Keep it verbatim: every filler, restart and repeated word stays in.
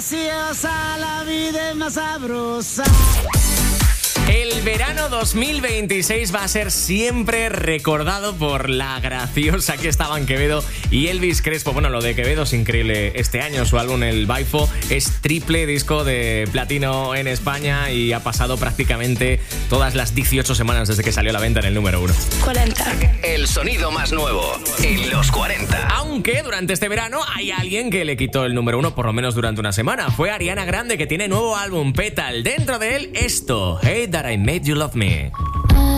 preciosa, la vida es más sabrosa. El verano dos mil veintiséis va a ser siempre recordado por la graciosa que estaban Quevedo y Elvis Crespo. Bueno, lo de Quevedo es increíble. Este año su álbum El Baifo es triple disco de platino en España y ha pasado prácticamente todas las dieciocho semanas desde que salió a la venta en el número uno. cuarenta. El sonido más nuevo en los cuarenta. Aunque durante este verano hay alguien que le quitó el número uno por lo menos durante una semana. Fue Ariana Grande, que tiene nuevo álbum Petal. Dentro de él, esto, Hey That I Made You Love Me.